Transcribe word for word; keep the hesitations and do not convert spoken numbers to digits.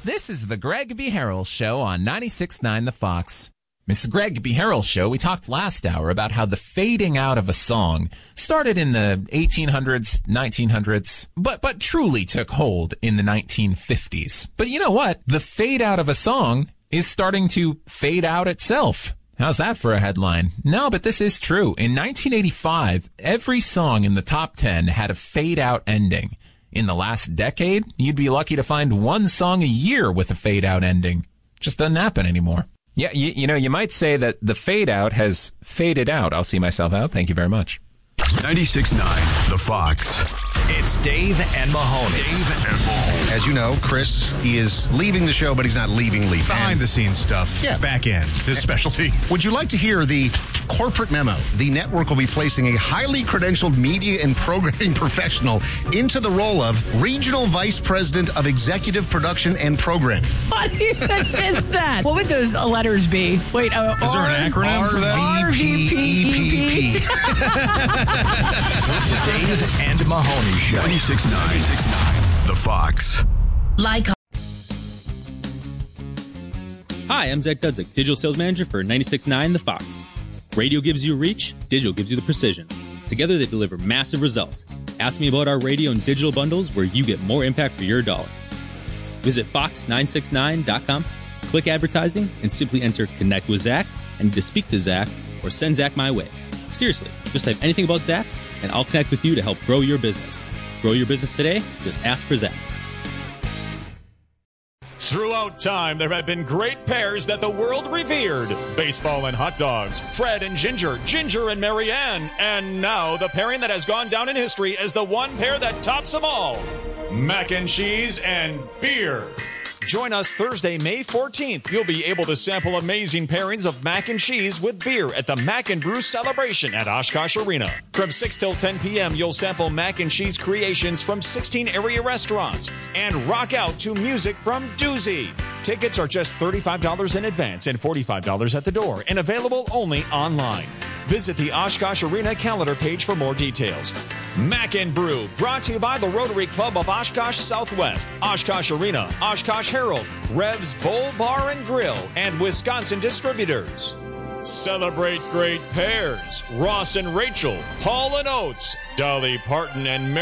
This is the Greg B. Harrell Show on ninety-six point nine The Fox. Missus Greg B. Harrell Show, we talked last hour about how the fading out of a song started in the eighteen hundreds, nineteen hundreds, but, but truly took hold in the nineteen fifties. But you know what? The fade out of a song is starting to fade out itself. How's that for a headline? No, but this is true. In nineteen eighty-five, every song in the top ten had a fade out ending. In the last decade, you'd be lucky to find one song a year with a fade out ending. Just doesn't happen anymore. Yeah, you, you know, you might say that the fade out has faded out. I'll see myself out. Thank you very much. ninety-six point nine The Fox. It's Dave and Mahoney. Dave and Mahoney. As you know, Chris, he is leaving the show, but he's not leaving, leaving. Behind the scenes stuff. Yeah. Back in. His specialty. Would you like to hear the corporate memo? The network will be placing a highly credentialed media and programming professional into the role of Regional Vice President of Executive Production and Programming. What even is that? What would those letters be? Wait, uh, Is there an acronym for that? R V P E P P. The Dave and Mahoney Show. ninety-six point nine The Fox. Like. Hi, I'm Zach Dudzik, Digital Sales Manager for ninety-six point nine The Fox. Radio gives you reach, digital gives you the precision. Together they deliver massive results. Ask me about our radio and digital bundles where you get more impact for your dollar. Visit fox nine six nine dot com, click advertising, and simply enter Connect with Zach, and to speak to Zach, or send Zach my way. Seriously, just type anything about Zach, and I'll connect with you to help grow your business. Grow your business today? Just ask for Zach. Throughout time, there have been great pairs that the world revered. Baseball and hot dogs, Fred and Ginger, Ginger and Marianne, and now the pairing that has gone down in history as the one pair that tops them all, mac and cheese and beer. Join us Thursday, May fourteenth. You'll be able to sample amazing pairings of mac and cheese with beer at the Mac and Brew Celebration at Oshkosh Arena. From six till ten p.m., you'll sample mac and cheese creations from sixteen area restaurants and rock out to music from Doozy. Tickets are just thirty-five dollars in advance and forty-five dollars at the door and available only online. Visit the Oshkosh Arena calendar page for more details. Mac and Brew, brought to you by the Rotary Club of Oshkosh Southwest, Oshkosh Arena, Oshkosh Herald, Rev's Bowl Bar and Grill, and Wisconsin Distributors. Celebrate great pairs. Ross and Rachel, Paul and Oates, Dolly Parton and Mary